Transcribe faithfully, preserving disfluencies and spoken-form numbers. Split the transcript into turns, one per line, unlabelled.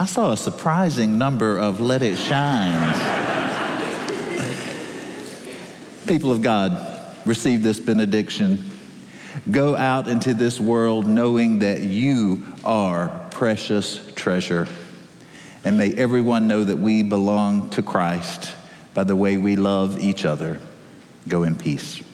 saw a surprising number of let it shines. People of God, receive this benediction. Go out into this world knowing that you are precious treasure. And may everyone know that we belong to Christ by the way we love each other. Go in peace.